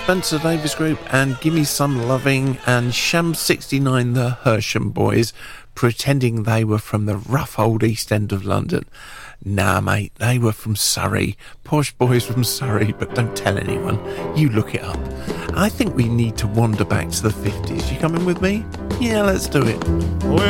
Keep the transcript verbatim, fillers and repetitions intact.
Spencer Davis Group and Gimme Some Loving, and Sham sixty-nine, the Hersham Boys, pretending they were from the rough old East End of London. Nah, mate, they were from Surrey. Posh boys from Surrey, but don't tell anyone. You look it up. I think we need to wander back to the fifties. You coming with me? Yeah, let's do it.